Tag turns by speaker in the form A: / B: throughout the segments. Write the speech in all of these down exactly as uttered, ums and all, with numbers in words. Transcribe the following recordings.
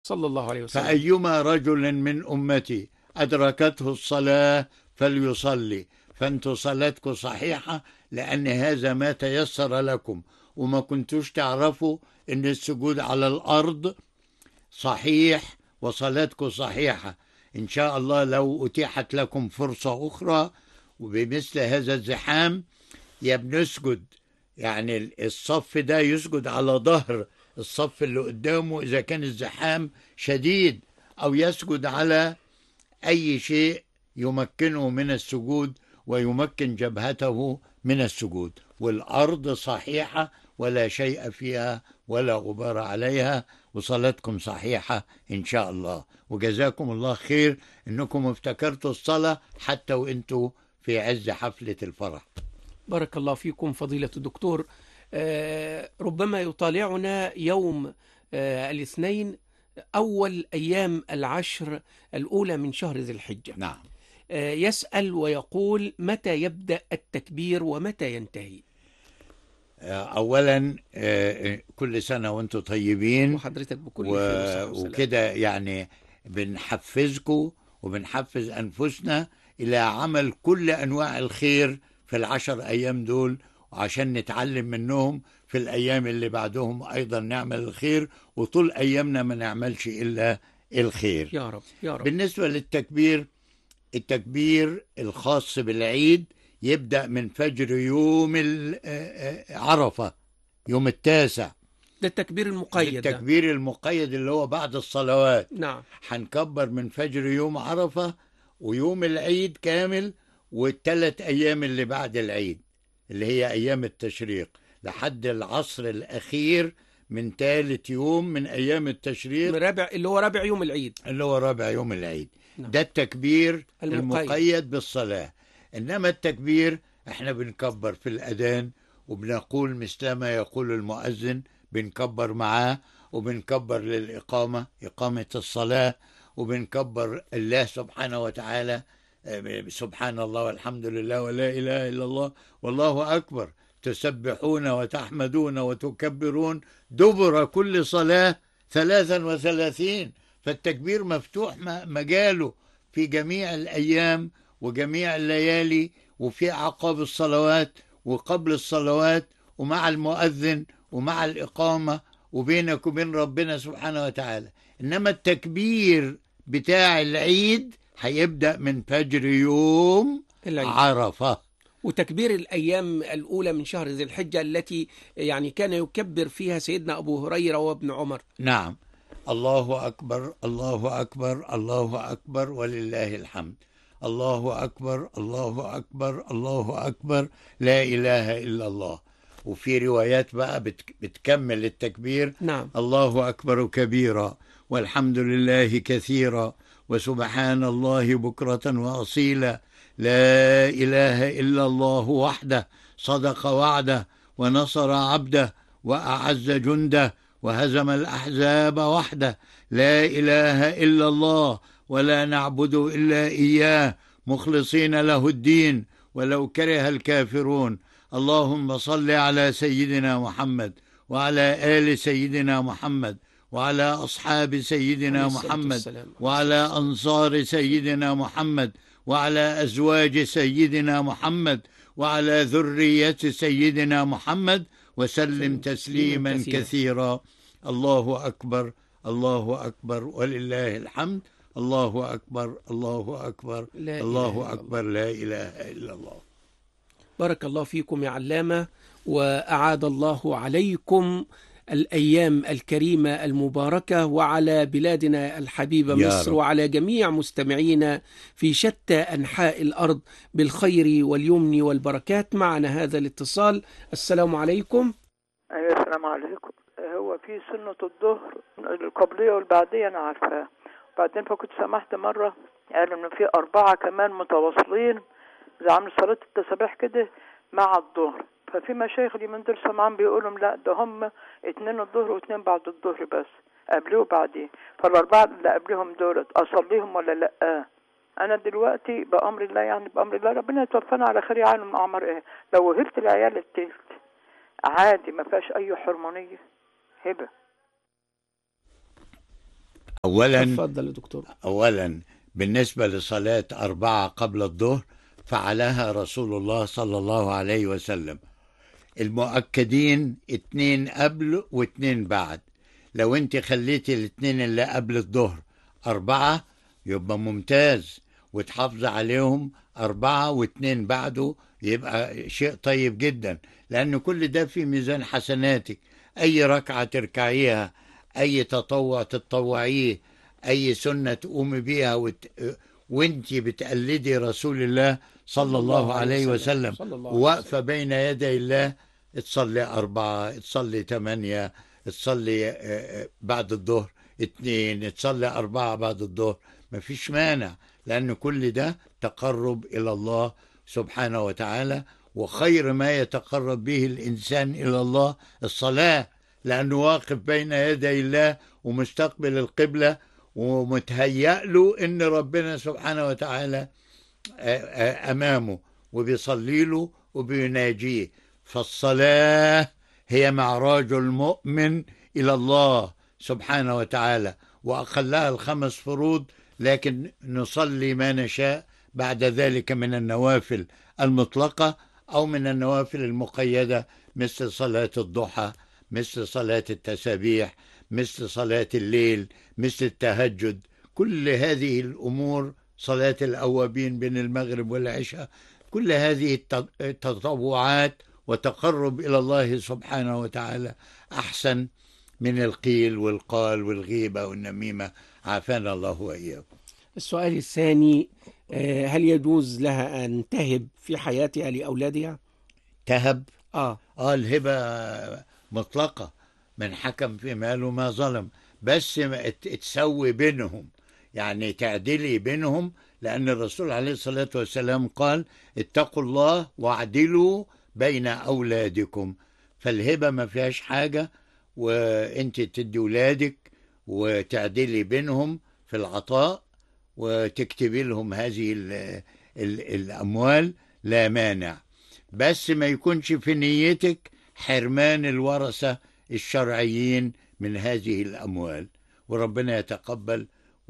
A: صلى الله عليه وسلم.
B: فأيما رجل من أمتي أدركته الصلاة فليصلي. فأنتوا صلاتكم صحيحة لأن هذا ما تيسر لكم، وما كنتوش تعرفوا أن السجود على الأرض صحيح وصلاتكم صحيحة. إن شاء الله لو أتيحت لكم فرصة أخرى وبمثل هذا الزحام، يا بنسجد يعني الصف ده يسجد على ظهر الصف اللي قدامه إذا كان الزحام شديد، أو يسجد على أي شيء يمكنه من السجود ويمكن جبهته من السجود، والأرض صحيحة ولا شيء فيها ولا غبار عليها، وصلاتكم صحيحة إن شاء الله. وجزاكم الله خير إنكم افتكرتوا الصلاة حتى وإنتوا في عز حفلة الفرح.
A: بارك الله فيكم فضيلة الدكتور. آه، ربما يطالعنا يوم آه، الاثنين أول أيام العشر الأولى من شهر ذي الحجة.
B: نعم.
A: آه، يسأل ويقول: متى يبدأ التكبير ومتى ينتهي؟
B: أولا كل سنة وأنتم طيبين،
A: وحضرتك بكل
B: و...
A: خير وصحة وسلام.
B: وكده يعني بنحفزكم وبنحفز أنفسنا إلى عمل كل أنواع الخير في العشر أيام دول، وعشان نتعلم منهم في الأيام اللي بعدهم أيضا نعمل الخير، وطول أيامنا ما نعملش إلا الخير
A: يا رب يا رب.
B: بالنسبة للتكبير، التكبير الخاص بالعيد يبدأ من فجر يوم عرفة، يوم التاسع.
A: ده التكبير المقيد.
B: التكبير المقيد اللي هو بعد الصلوات.
A: نعم.
B: هنكبر من فجر يوم عرفة ويوم العيد كامل والثلاث أيام اللي بعد العيد اللي هي أيام التشريق لحد العصر الأخير من ثالث يوم من أيام التشريق،
A: رابع اللي هو رابع يوم العيد
B: اللي هو رابع يوم العيد.
A: نعم.
B: ده التكبير
A: المقيد.
B: المقيد بالصلاة. إنما التكبير احنا بنكبر في الأذان وبنقول مثل ما يقول المؤذن، بنكبر معاه، وبنكبر للإقامة إقامة الصلاة، وبنكبر الله سبحانه وتعالى سبحان الله والحمد لله ولا إله إلا الله والله أكبر، تسبحون وتحمدون وتكبرون دبر كل صلاة ثلاثا وثلاثين. فالتكبير مفتوح مجاله في جميع الأيام وجميع الليالي، وفي أعقاب الصلوات وقبل الصلوات ومع المؤذن ومع الإقامة وبينك وبين ربنا سبحانه وتعالى. إنما التكبير بتاع العيد هيبدأ من فجر يوم العيد. عرفة.
A: وتكبير الأيام الأولى من شهر ذي الحجة التي يعني كان يكبر فيها سيدنا أبو هريرة وابن عمر.
B: نعم. الله أكبر الله أكبر الله أكبر ولله الحمد. الله أكبر الله أكبر الله أكبر لا إله إلا الله. وفي روايات بقى بتكمل التكبير.
A: نعم.
B: الله أكبر كبيرا والحمد لله كثيرا وسبحان الله بكرة وأصيلا لا إله إلا الله وحده صدق وعده ونصر عبده وأعز جنده وهزم الأحزاب وحده لا إله إلا الله ولا نعبد إلا إياه مخلصين له الدين ولو كره الكافرون. اللهم صل على سيدنا محمد وعلى آل سيدنا محمد وعلى أصحاب سيدنا محمد وعلى أنصار سيدنا محمد وعلى أزواج سيدنا محمد وعلى ذرية سيدنا محمد وسلم تسليما كثيرا. كثيرا. الله أكبر الله أكبر ولله الحمد. الله أكبر الله أكبر الله أكبر لا إله إلا الله.
A: بارك الله فيكم يا علامة، وأعاد الله عليكم الأيام الكريمة المباركة وعلى بلادنا الحبيبة مصر وعلى جميع مستمعينا في شتى أنحاء الأرض بالخير واليمن والبركات. معنا هذا الاتصال. السلام عليكم.
C: أيوة السلام عليكم. هو في سنة الظهر القبلية والبعدية أنا عارفاها، بعدين فكنت سمحت مرة قالوا إن في أربعة كمان متواصلين زي عامل صلاة التسبيح كده مع الظهر، ففي مشايخ اليومين دول سمعان بيقولوا لا ده هم اتنين الظهر واتنين بعد الظهر بس، قبليه وبعديه، فالأربعة اللي قبلهم دولت أصليهم ولا لأ؟ أنا دلوقتي بأمر الله يعني بأمر الله ربنا يتوفانا على خير عالم أعمار إيه، لو وهبت العيال التلت عادي ما فيهاش أي حرمانية هبة.
B: أولا
A: تفضل يا دكتور.
B: أولا بالنسبة لصلاة أربعة قبل الظهر فعلها رسول الله صلى الله عليه وسلم. المؤكدين اتنين قبل واتنين بعد. لو انت خليتي الاتنين اللي قبل الظهر أربعة يبقى ممتاز، وتحافظ عليهم أربعة واتنين بعده يبقى شيء طيب جدا، لأن كل ده في ميزان حسناتك. أي ركعة تركعيها، أي تطوع تتطوعيه، أي سنة تقومي بيها وت... وانت بتقلدي رسول الله صلى الله عليه وسلم واقفة بين يدي الله، تصلي أربعة، تصلي ثمانية، تصلي بعد الظهر اتنين، تصلي أربعة بعد الظهر، ما فيش مانع، لأن كل ده تقرب إلى الله سبحانه وتعالى. وخير ما يتقرب به الإنسان إلى الله الصلاة، لأنه واقف بين يدي الله ومستقبل القبلة ومتهيأ له إن ربنا سبحانه وتعالى أمامه وبيصلي له وبيناجيه. فالصلاة هي معراج المؤمن إلى الله سبحانه وتعالى، وأقلها الخمس فروض، لكن نصلي ما نشاء بعد ذلك من النوافل المطلقة أو من النوافل المقيدة، مثل صلاة الضحى، مثل صلاة التسابيح، مثل صلاة الليل، مثل التهجد. كل هذه الأمور، صلاة الأوابين بين المغرب والعشاء، كل هذه التطوعات وتقرب إلى الله سبحانه وتعالى أحسن من القيل والقال والغيبة والنميمة، عافانا الله وإياكم.
A: السؤال الثاني، هل يجوز لها أن تهب في حياتها لأولادها؟
B: تهب؟
A: آه.
B: آه الهبة مطلقة، من حكم في ماله ما ظلم، بس تسوي بينهم، يعني تعدلي بينهم، لأن الرسول عليه الصلاة والسلام قال اتقوا الله واعدلوا بين أولادكم. فالهبة ما فيهاش حاجة، وانت تدي ولادك وتعدلي بينهم في العطاء وتكتبي لهم هذه ال ال الأموال، لا مانع، بس ما يكونش في نيتك حرمان الورثة الشرعيين من هذه الأموال، وربنا يتقبل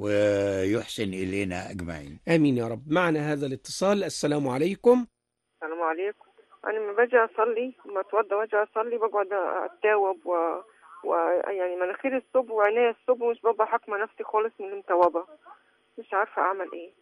B: ويحسن إلينا أجمعين.
A: آمين يا رب. معنا هذا الاتصال. السلام عليكم.
D: السلام عليكم. أنا لما باجي أصلي، لما أتوضى وأجي أصلي بقعد أتاوب و... و يعني مناخيري الصب وعينيا الصب، ومش ببقى حاكمة نفسي خالص من المتوبة، مش عارفة أعمل إيه.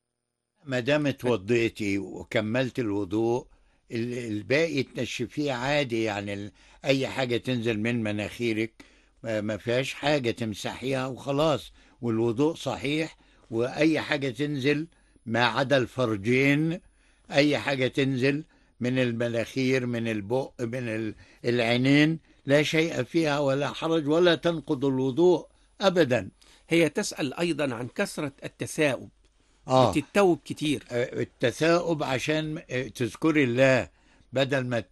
D: ما
B: دام اتوضيتي وكملت الوضوء، الباقي تنشفيه عادي، يعني أي حاجة تنزل من مناخيرك ما فيهاش حاجة، تمسحيها وخلاص، والوضوء صحيح. وأي حاجة تنزل ما عدا الفرجين، أي حاجة تنزل من المناخير، من البق، من العينين، لا شيء فيها ولا حرج ولا تنقض الوضوء أبدا.
A: هي تسأل أيضا عن كثرة التثاؤب.
B: آه.
A: بتتوب كتير.
B: التثاؤب عشان تذكري الله، بدل ما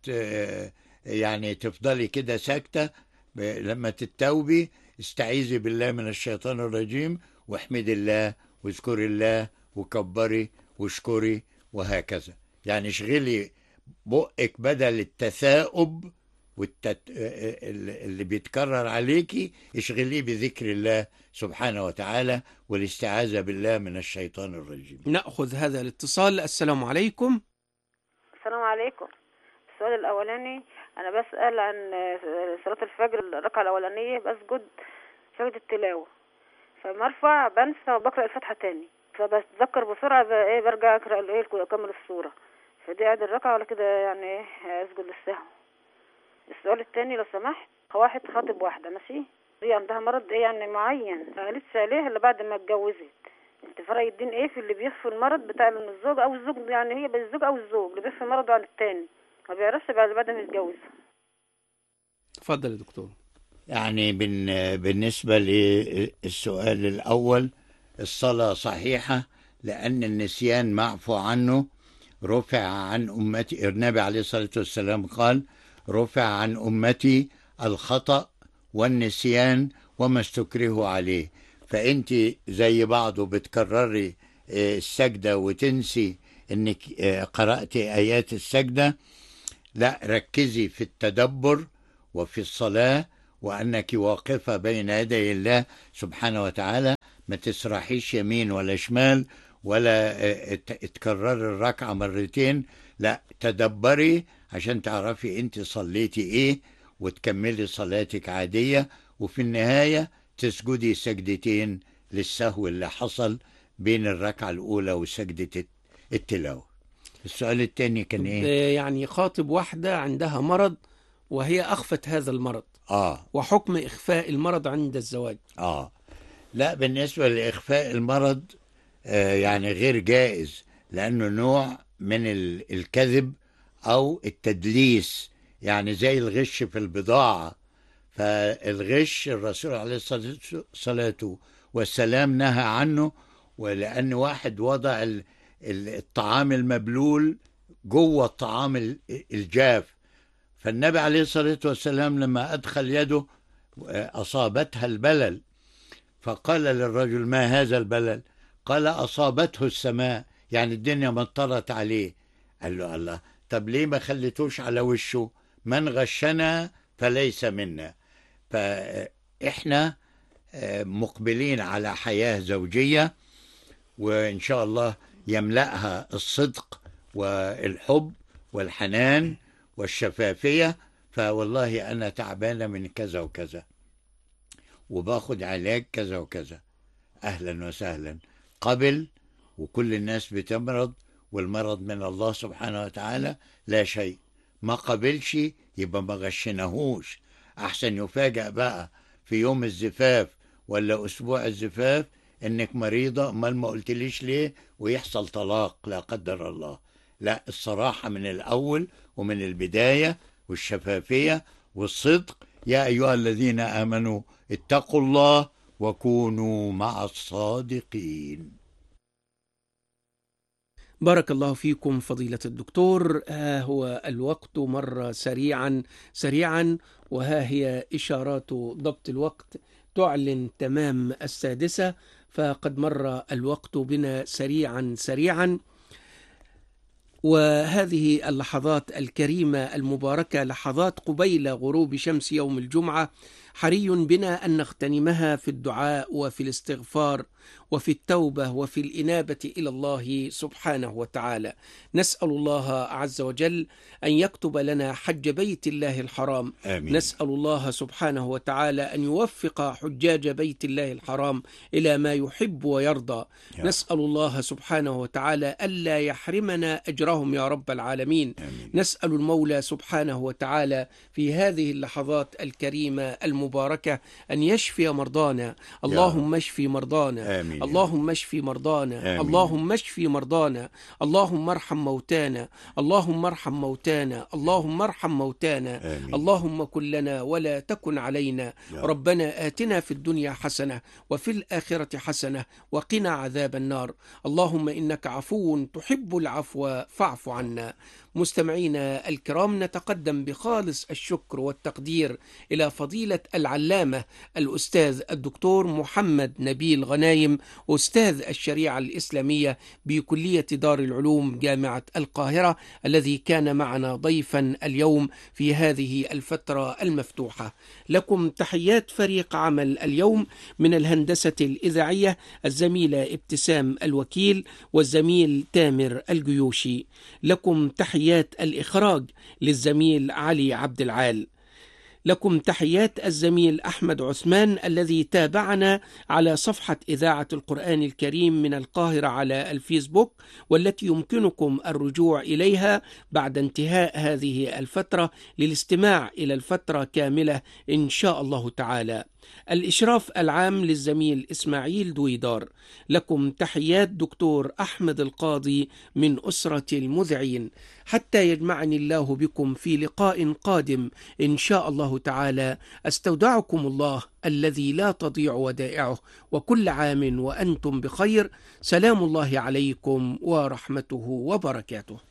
B: يعني تفضلي كده ساكتة، لما تتوبي استعيذي بالله من الشيطان الرجيم، واحمدي الله واذكري الله وكبري واشكري، وهكذا. يعني اشغلي بقك بدل التثاؤب والتت... اللي بيتكرر عليكي، اشغليه بذكر الله سبحانه وتعالى والاستعاذة بالله من الشيطان الرجيم.
A: نأخذ هذا الاتصال. السلام عليكم.
E: السلام عليكم. السؤال الأولاني، أنا بسأل عن صلاة الفجر، الركعة الأولانية بسجد سجدة التلاوة، فمرفع بنسى وبقرأ الفاتحة تاني، فبتذكر بسرعة ايه برجع أقرأ الايه أكمل السورة، فدي عاد الركعة ولا كده يعني أسجد للسهو؟ السؤال الثاني لو سمحت، واحد خاطب واحدة ماشي، هي عندها مرض ايه يعني معين، فقالتش عليها اللي بعد ما اتجوزت، انت فرق الدين ايه في اللي بيخفي المرض بتاع الزوج او الزوج، يعني هي بالزوج او الزوج اللي بيخفي مرضه عن الثاني ما بيعرفش بعد بعد ما يتجوز؟
A: اتفضل يا دكتور.
B: يعني بالنسبة للسؤال الأول، الصلاة صحيحة، لأن النسيان معفو عنه، رفع عن أمتي، النبي عليه الصلاة والسلام قال رفع عن أمتي الخطأ والنسيان وما استكرهوا عليه. فأنت زي بعضه بتكرري السجدة وتنسي أنك قرأت آيات السجدة، لا، ركزي في التدبر وفي الصلاة وأنك واقفة بين يدي الله سبحانه وتعالى، ما تسرحيش يمين ولا شمال ولا تكرر الركعة مرتين، لا، تدبري عشان تعرفي انت صليتي ايه وتكملي صلاتك عادية، وفي النهاية تسجدي سجدتين للسهو اللي حصل بين الركعة الأولى وسجدة التلاوة. السؤال الثاني كان ايه؟
A: يعني خاطب واحدة عندها مرض وهي أخفت هذا المرض،
B: آه.
A: وحكم إخفاء المرض عند الزواج.
B: آه لا، بالنسبة لإخفاء المرض آه يعني غير جائز، لأنه نوع من الكذب أو التدليس، يعني زي الغش في البضاعة. فالغش الرسول عليه الصلاة والسلام نهى عنه، ولأن واحد وضع الطعام المبلول جوه الطعام الجاف، فالنبي عليه الصلاة والسلام لما أدخل يده أصابتها البلل، فقال للرجل: ما هذا البلل؟ قال: أصابته السماء، يعني الدنيا مطرت عليه. قال له: الله، طب ليه ما خليتوش على وشه؟ من غشنا فليس منا. فإحنا مقبلين على حياة زوجية، وإن شاء الله يملأها الصدق والحب والحنان والشفافية. فوالله أنا تعبانة من كذا وكذا وباخد علاج كذا وكذا، أهلا وسهلا، قبل. وكل الناس بتمرض، والمرض من الله سبحانه وتعالى لا شيء. ما قبلش يبقى ما غشناهوش، أحسن يفاجأ بقى في يوم الزفاف ولا أسبوع الزفاف إنك مريضة، أمال ما قلتليش ليه، ويحصل طلاق لا قدر الله. لا، الصراحة من الأول ومن البداية، والشفافية والصدق. يا أيها الذين آمنوا اتقوا الله وكونوا مع الصادقين.
A: بارك الله فيكم فضيلة الدكتور. ها هو الوقت مر سريعا سريعا، وها هي إشارات ضبط الوقت تعلن تمام السادسة، فقد مر الوقت بنا سريعا سريعا. وهذه اللحظات الكريمة المباركة لحظات قبيل غروب شمس يوم الجمعة، حري بنا أن نغتنمها في الدعاء وفي الاستغفار وفي التوبة وفي الإنابة إلى الله سبحانه وتعالى. نسأل الله عز وجل أن يكتب لنا حج بيت الله الحرام.
B: آمين.
A: نسأل الله سبحانه وتعالى أن يوفق حجاج بيت الله الحرام إلى ما يحب ويرضى. يا. نسأل الله سبحانه وتعالى ألا يحرمنا أجرهم يا رب العالمين.
B: آمين.
A: نسأل المولى سبحانه وتعالى في هذه اللحظات الكريمة المباركة أن يشفي مرضانا. اللهم اشفي مرضانا.
B: آمين.
A: اللهم اشفي مرضانا.
B: آمين.
A: اللهم اشفي مرضانا. اللهم ارحم موتانا. اللهم ارحم موتانا. اللهم ارحم موتانا.
B: آمين.
A: اللهم كن لنا ولا تكن علينا. ربنا آتنا في الدنيا حسنة وفي الآخرة حسنة وقنا عذاب النار. اللهم إنك عفو تحب العفو فاعف عنا. مستمعينا الكرام، نتقدم بخالص الشكر والتقدير إلى فضيلة العلامة الأستاذ الدكتور محمد نبيل غنايم، أستاذ الشريعة الإسلامية بكلية دار العلوم جامعة القاهرة، الذي كان معنا ضيفا اليوم في هذه الفترة المفتوحة. لكم تحيات فريق عمل اليوم من الهندسة الإذاعية الزميلة ابتسام الوكيل والزميل تامر الجيوشي. لكم تحيات الإخراج للزميل علي عبد العال. لكم تحيات الزميل أحمد عثمان الذي تابعنا على صفحة إذاعة القرآن الكريم من القاهرة على الفيسبوك، والتي يمكنكم الرجوع إليها بعد انتهاء هذه الفترة للاستماع إلى الفترة كاملة إن شاء الله تعالى. الإشراف العام للزميل إسماعيل دويدار. لكم تحيات دكتور أحمد القاضي من أسرة المذيعين. حتى يجمعني الله بكم في لقاء قادم إن شاء الله تعالى، أستودعكم الله الذي لا تضيع ودائعه، وكل عام وأنتم بخير. سلام الله عليكم ورحمته وبركاته.